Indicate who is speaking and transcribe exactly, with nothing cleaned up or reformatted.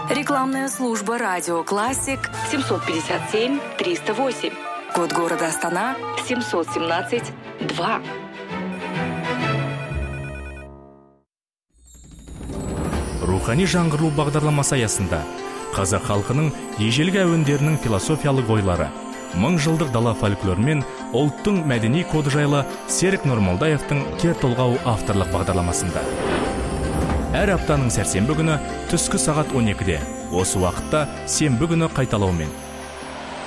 Speaker 1: Рекламная служба «Радио Классик» семьсот пятьдесят семь триста восемь. Код города Астана семьсот семнадцать два.
Speaker 2: Рухани жаңғыру бағдарламасы аясында қазақ халқының ежелгі әуендерінің философиялық ойлары, мың жылдық дала фольклоры мен ұлттың мәдени коды жайлы Серік Нұрмолдаевтың кер толғау авторлық бағдарламасында. Әр аптаның сәрсенбі күні түскі сағат он екіде, осы уақытта сенбі күні қайталаумен